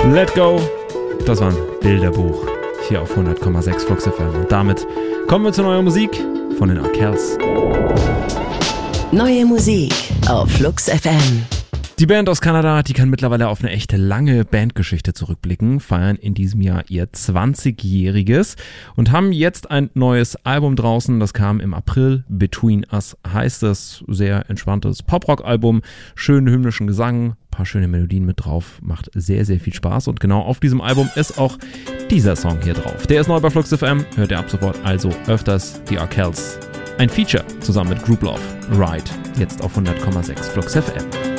Let Go, das war ein Bilderbuch hier auf 100,6 Flux FM. Und damit kommen wir zu neuer Musik von den Arkells. Neue Musik auf Flux FM. Die Band aus Kanada, die kann mittlerweile auf eine echt lange Bandgeschichte zurückblicken, feiern in diesem Jahr ihr 20-jähriges und haben jetzt ein neues Album draußen. Das kam im April. Between Us heißt es. Sehr entspanntes Pop-Rock-Album, schönen hymnischen Gesang, paar schöne Melodien mit drauf, macht sehr, sehr viel Spaß. Und genau auf diesem Album ist auch dieser Song hier drauf. Der ist neu bei Flux FM, hört ihr ab sofort also öfters. Die Arkells. Ein Feature zusammen mit Group Love. Ride, jetzt auf 100,6 Flux FM.